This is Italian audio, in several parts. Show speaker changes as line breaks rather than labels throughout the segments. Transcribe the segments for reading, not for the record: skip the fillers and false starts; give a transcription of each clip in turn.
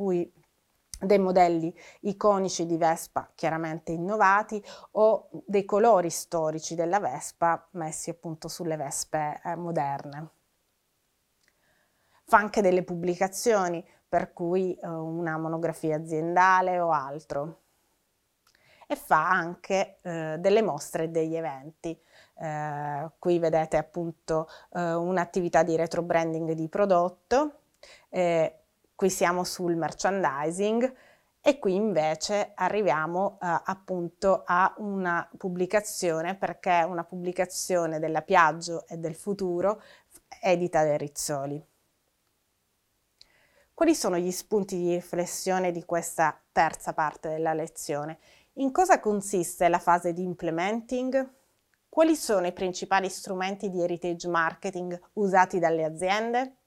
cui dei modelli iconici di Vespa chiaramente innovati o dei colori storici della Vespa messi appunto sulle Vespe moderne. Fa anche delle pubblicazioni, per cui una monografia aziendale o altro. E fa anche delle mostre e degli eventi. Qui vedete appunto un'attività di retrobranding di prodotto, qui siamo sul merchandising e qui invece arriviamo appunto a una pubblicazione, perché è una pubblicazione della Piaggio e del Futuro edita da Rizzoli. Quali sono gli spunti di riflessione di questa terza parte della lezione? In cosa consiste la fase di implementing? Quali sono i principali strumenti di heritage marketing usati dalle aziende?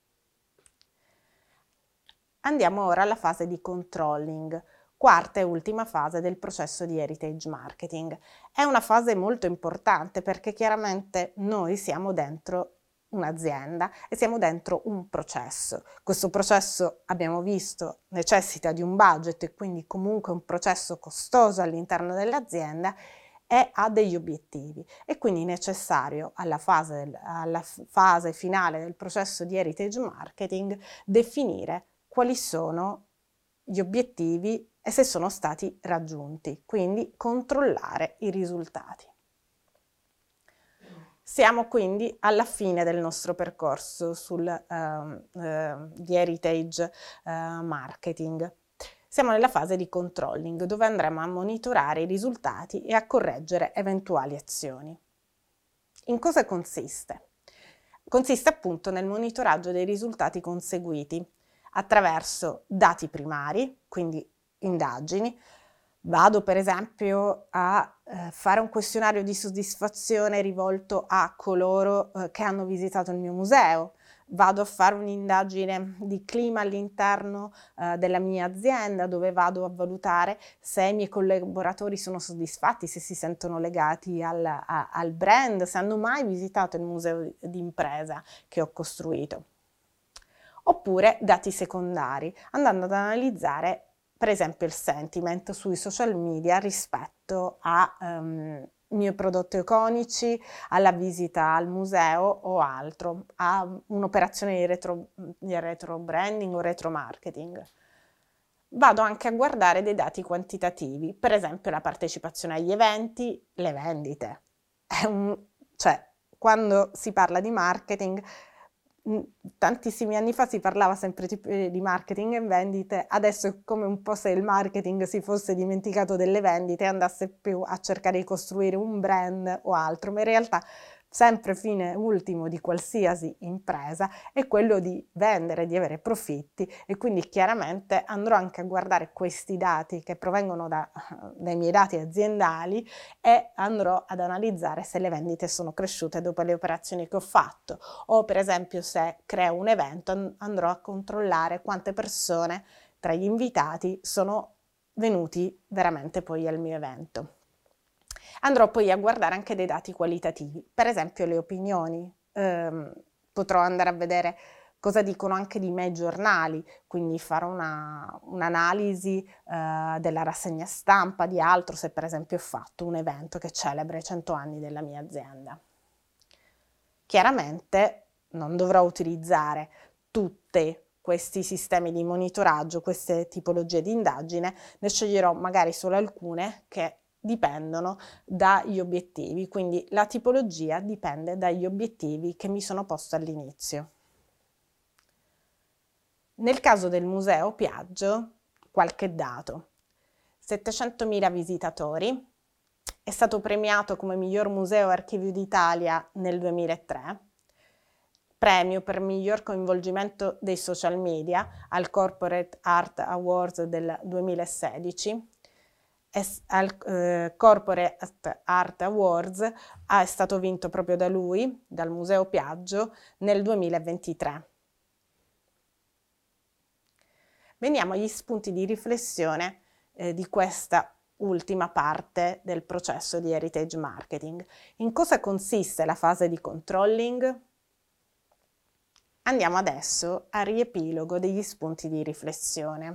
Andiamo ora alla fase di controlling, quarta e ultima fase del processo di heritage marketing. È una fase molto importante perché chiaramente noi siamo dentro un'azienda e siamo dentro un processo. Questo processo, abbiamo visto, necessita di un budget e quindi comunque un processo costoso all'interno dell'azienda e ha degli obiettivi e quindi è necessario alla fase finale del processo di heritage marketing definire quali sono gli obiettivi e se sono stati raggiunti, quindi controllare i risultati. Siamo quindi alla fine del nostro percorso di heritage marketing. Siamo nella fase di controlling, dove andremo a monitorare i risultati e a correggere eventuali azioni. In cosa consiste? Consiste appunto nel monitoraggio dei risultati conseguiti attraverso dati primari, quindi indagini. Vado per esempio a fare un questionario di soddisfazione rivolto a coloro che hanno visitato il mio museo, vado a fare un'indagine di clima all'interno della mia azienda, dove vado a valutare se i miei collaboratori sono soddisfatti, se si sentono legati al brand, se hanno mai visitato il museo di impresa che ho costruito. Oppure dati secondari, andando ad analizzare per esempio il sentiment sui social media rispetto a miei prodotti iconici, alla visita al museo o altro, a un'operazione di retro branding o retro marketing. Vado anche a guardare dei dati quantitativi, per esempio la partecipazione agli eventi, le vendite. Cioè, quando si parla di marketing, tantissimi anni fa si parlava sempre di marketing e vendite, adesso è come un po' se il marketing si fosse dimenticato delle vendite e andasse più a cercare di costruire un brand o altro, ma in realtà sempre fine ultimo di qualsiasi impresa è quello di vendere, di avere profitti, e quindi chiaramente andrò anche a guardare questi dati che provengono dai miei dati aziendali e andrò ad analizzare se le vendite sono cresciute dopo le operazioni che ho fatto, o per esempio se creo un evento andrò a controllare quante persone tra gli invitati sono venuti veramente poi al mio evento. Andrò poi a guardare anche dei dati qualitativi, per esempio le opinioni. Potrò andare a vedere cosa dicono anche di me i giornali, quindi fare un'analisi della rassegna stampa di altro, se per esempio ho fatto un evento che celebra i 100 anni della mia azienda. Chiaramente non dovrò utilizzare tutti questi sistemi di monitoraggio, queste tipologie di indagine, ne sceglierò magari solo alcune che dipendono dagli obiettivi, quindi la tipologia dipende dagli obiettivi che mi sono posto all'inizio. Nel caso del Museo Piaggio, qualche dato: 700.000 visitatori, è stato premiato come miglior museo e archivio d'Italia nel 2003, premio per miglior coinvolgimento dei social media al Corporate Art Awards del 2016, al Corporate Art Awards è stato vinto proprio da lui, dal Museo Piaggio, nel 2023. Veniamo agli spunti di riflessione di questa ultima parte del processo di heritage marketing. In cosa consiste la fase di controlling? Andiamo adesso al riepilogo degli spunti di riflessione.